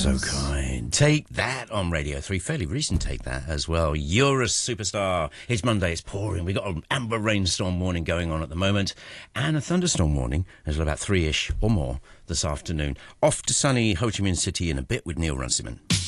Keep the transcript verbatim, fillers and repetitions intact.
So kind. Take That on Radio three. Fairly recent Take That as well. You're a Superstar. It's Monday. It's pouring. We've got an amber rainstorm warning going on at the moment. And a thunderstorm warning as well, about three-ish or more this afternoon. Off to sunny Ho Chi Minh City in a bit with Neil Runciman.